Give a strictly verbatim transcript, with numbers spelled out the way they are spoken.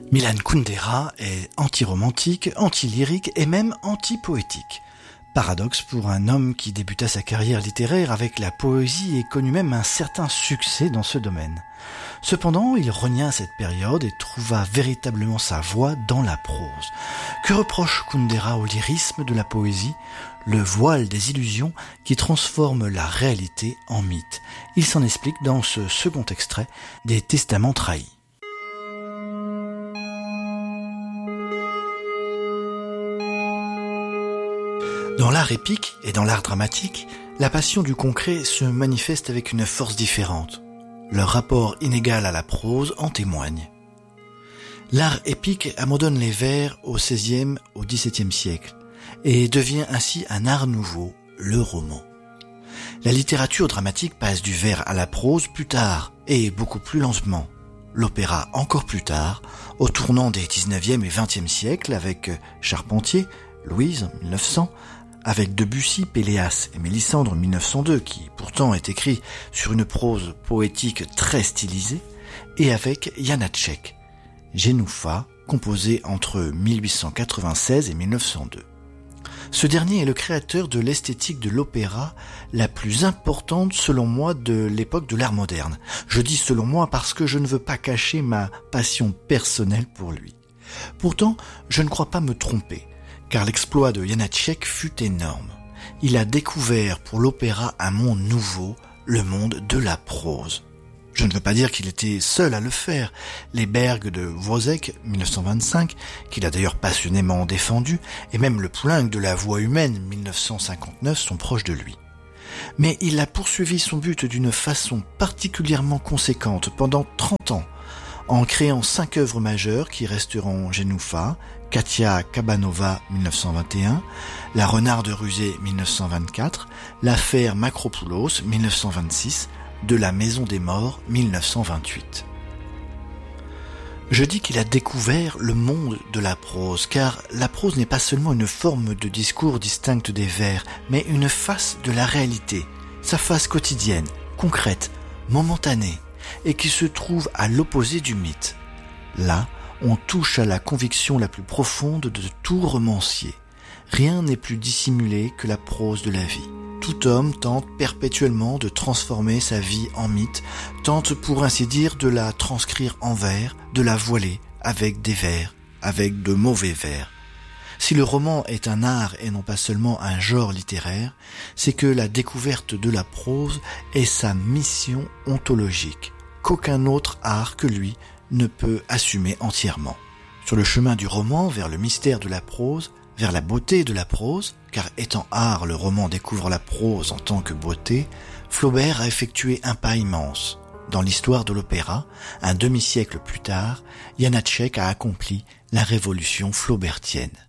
Milan Kundera est anti-romantique, anti-lyrique et même anti-poétique. Paradoxe pour un homme qui débuta sa carrière littéraire avec la poésie et connut même un certain succès dans ce domaine. Cependant, il renia cette période et trouva véritablement sa voie dans la prose. Que reproche Kundera au lyrisme de la poésie ? Le voile des illusions qui transforme la réalité en mythe. Il s'en explique dans ce second extrait des Testaments trahis. Dans l'art épique et dans l'art dramatique, la passion du concret se manifeste avec une force différente. Leur rapport inégal à la prose en témoigne. L'art épique abandonne les vers au seizième au dix-septième siècle et devient ainsi un art nouveau, le roman. La littérature dramatique passe du vers à la prose plus tard et beaucoup plus lentement. L'opéra encore plus tard, au tournant des dix-neuvième et vingtième siècles avec Charpentier, Louise, mille neuf cents, avec Debussy, Péléas et Mélisandre mille neuf cent deux, qui pourtant est écrit sur une prose poétique très stylisée, et avec Janáček, Genúfa, composé entre mille huit cent quatre-vingt-seize et mille neuf cent deux. Ce dernier est le créateur de l'esthétique de l'opéra la plus importante selon moi de l'époque de l'art moderne. Je dis selon moi parce que je ne veux pas cacher ma passion personnelle pour lui. Pourtant, je ne crois pas me tromper. Car l'exploit de Janáček fut énorme. Il a découvert pour l'opéra un monde nouveau, le monde de la prose. Je ne veux pas dire qu'il était seul à le faire. Les Bergues de Wozzeck, mille neuf cent vingt-cinq, qu'il a d'ailleurs passionnément défendu, et même le Poulenc de la Voix humaine, mille neuf cent cinquante-neuf, sont proches de lui. Mais il a poursuivi son but d'une façon particulièrement conséquente pendant trente ans, en créant cinq œuvres majeures qui resteront Genúfa, Katia Kabanova mille neuf cent vingt et un, La Renarde rusée mille neuf cent vingt-quatre, L'affaire Macropoulos mille neuf cent vingt-six, De la Maison des Morts mille neuf cent vingt-huit. Je dis qu'il a découvert le monde de la prose, car la prose n'est pas seulement une forme de discours distincte des vers, mais une face de la réalité, sa face quotidienne, concrète, momentanée, et qui se trouve à l'opposé du mythe. Là, on touche à la conviction la plus profonde de tout romancier. Rien n'est plus dissimulé que la prose de la vie. Tout homme tente perpétuellement de transformer sa vie en mythe, tente pour ainsi dire de la transcrire en vers, de la voiler avec des vers, avec de mauvais vers. Si le roman est un art et non pas seulement un genre littéraire, c'est que la découverte de la prose est sa mission ontologique, qu'aucun autre art que lui ne peut assumer entièrement. Sur le chemin du roman vers le mystère de la prose, vers la beauté de la prose, car étant art, le roman découvre la prose en tant que beauté, Flaubert a effectué un pas immense. Dans l'histoire de l'opéra, un demi-siècle plus tard, Janáček a accompli la révolution flaubertienne.